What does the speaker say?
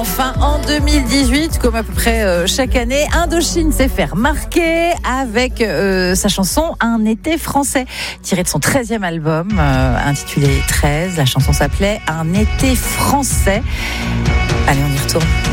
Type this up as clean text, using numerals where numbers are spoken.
Enfin, en 2018, comme à peu près chaque année, Indochine s'est fait remarquer avec sa chanson Un été français, tirée de son 13e album, intitulé 13. La chanson s'appelait Un été français. Allez, on y retourne.